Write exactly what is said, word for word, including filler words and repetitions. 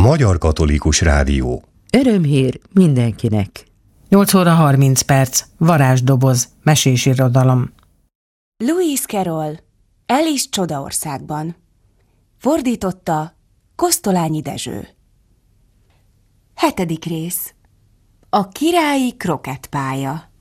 Magyar Katolikus Rádió. Örömhír mindenkinek. nyolc óra harminc perc. Varázsdoboz. Mesés irodalom. Lewis Carroll. Alice Csodaországban. Fordította Kosztolányi Dezső. Hetedik rész. A királyi krokettpálya.